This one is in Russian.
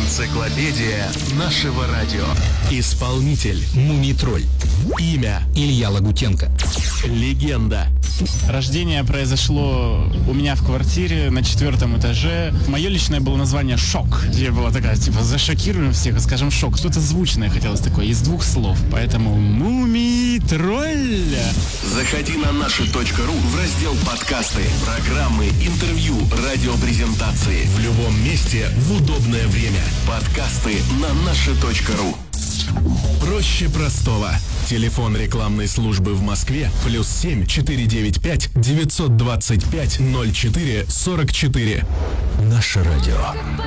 Энциклопедия нашего радио. Исполнитель Мумий-тролль. Имя Илья Лагутенко. Легенда. Рождение произошло у меня в квартире на 4 этаже. Мое личное было название «Шок». Я была такая, типа, зашокируем всех, скажем «Шок». Что-то звучное хотелось такое, из 2 слов. Поэтому Мумий-тролль. Заходи на наши.ру в раздел «Подкасты», программы, интервью, радиопрезентации. В любом месте, в удобное время. Подкасты на наши.ру. Проще простого. Телефон рекламной службы в Москве +7 495 925 04 44. Наше радио.